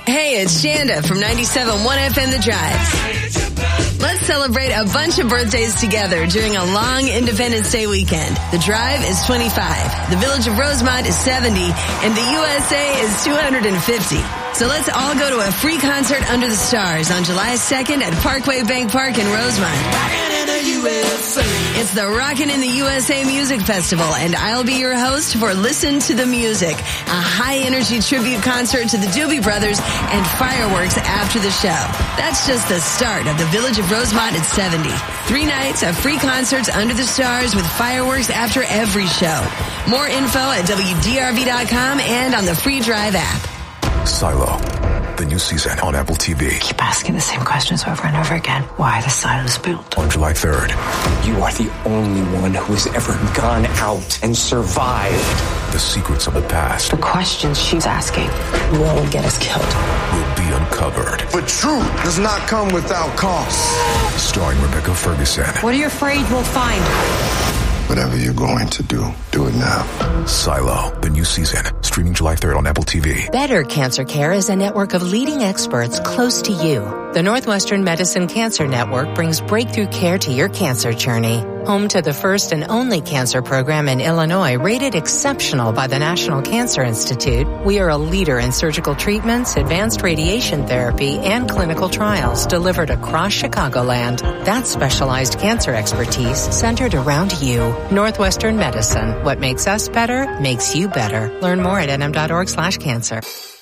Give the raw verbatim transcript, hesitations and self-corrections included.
Hey, it's Shanda from ninety-seven point one F M The Drive. Let's celebrate a bunch of birthdays together during a long Independence Day weekend. The Drive is twenty-five, the Village of Rosemont is seventy, and the U S A is two hundred fifty. So let's all go to a free concert under the stars on July second at Parkway Bank Park in Rosemont. It's the Rockin' in the U S A Music Festival, and I'll be your host for Listen to the Music, a high-energy tribute concert to the Doobie Brothers and fireworks after the show. That's just the start of the Village of Rosemont at seventy. Three nights of free concerts under the stars with fireworks after every show. More info at W D R V dot com and on the Free Drive app. Silo, the new season on Apple T V. Keep asking the same questions over and over again. Why the silo's built? On July third. You are the only one who has ever gone out and survived. The secrets of the past. The questions she's asking will get us killed. Will be uncovered. But truth does not come without cost. Starring Rebecca Ferguson. What are you afraid we'll find? Whatever you're going to do, do it now. Silo, the new season. Streaming July third on Apple T V. Better Cancer Care is a network of leading experts close to you. The Northwestern Medicine Cancer Network brings breakthrough care to your cancer journey. Home to the first and only cancer program in Illinois rated exceptional by the National Cancer Institute, we are a leader in surgical treatments, advanced radiation therapy, and clinical trials delivered across Chicagoland. That's specialized cancer expertise centered around you. Northwestern Medicine. What makes us better makes you better. Learn more at n m dot org slash cancer.